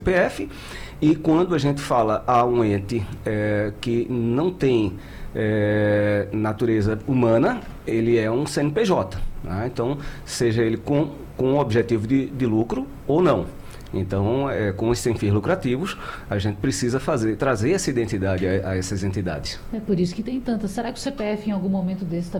CPF, e quando a gente fala a um ente que não tem natureza humana, ele é um CNPJ, né? Então, seja ele com objetivo de lucro ou não. Então, com os sem fins lucrativos, a gente precisa trazer essa identidade a essas entidades. É por isso que tem tantas. Será que o CPF em algum momento desse